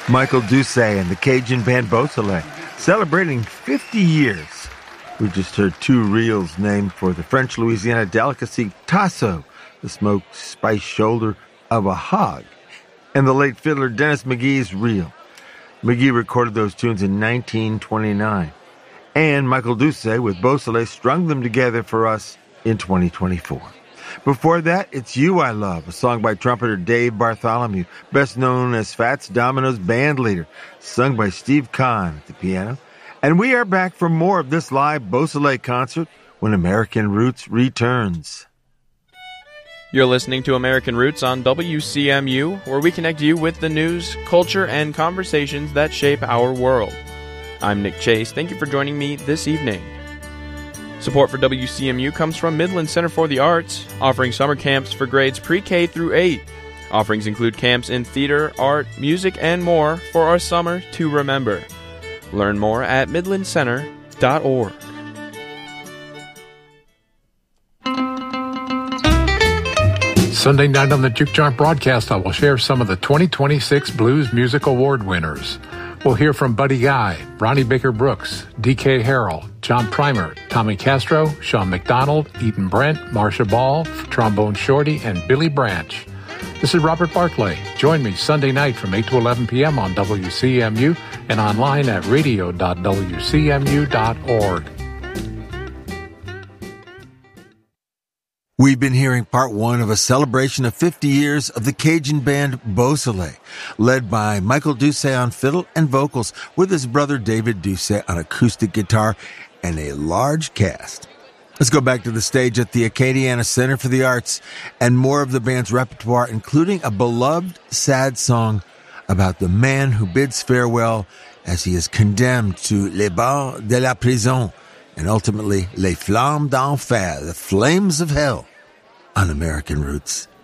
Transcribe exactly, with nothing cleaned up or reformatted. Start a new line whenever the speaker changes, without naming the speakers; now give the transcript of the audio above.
Michael Doucet and the Cajun band Beausoleil, celebrating fifty years. We just heard two reels named for the French Louisiana delicacy tasso, the smoked spice shoulder of a hog, and the late fiddler Dennis McGee's reel. McGee recorded those tunes in nineteen twenty-nine, and Michael Doucet with Beausoleil strung them together for us in twenty twenty-four. Before that, It's You I Love, a song by trumpeter Dave Bartholomew, best known as Fats Domino's band leader, sung by Steve Kahn at the piano. And we are back for more of this live Beausoleil concert when American Roots returns.
You're listening to American Roots on W C M U, where we connect you with the news, culture, and conversations that shape our world. I'm Nick Chase. Thank you for joining me this evening. Support for W C M U comes from Midland Center for the Arts, offering summer camps for grades pre-K through eight. Offerings include camps in theater, art, music, and more for our summer to remember. Learn more at midland center dot org.
Sunday night on the Juke Joint broadcast, I will share some of the twenty twenty-six Blues Music Award winners. We'll hear from Buddy Guy, Ronnie Baker Brooks, D K Harrell, John Primer, Tommy Castro, Sean McDonald, Eaton Brent, Marsha Ball, Trombone Shorty, and Billy Branch. This is Robert Barclay. Join me Sunday night from eight to eleven p.m. on W C M U and online at radio dot w c m u dot org.
We've been hearing part one of a celebration of fifty years of the Cajun band Beausoleil, led by Michael Doucet on fiddle and vocals, with his brother David Doucet on acoustic guitar and a large cast. Let's go back to the stage at the Acadiana Center for the Arts and more of the band's repertoire, including a beloved sad song about the man who bids farewell as he is condemned to les barres de la prison and ultimately les flammes d'enfer, the flames of hell, on American Roots.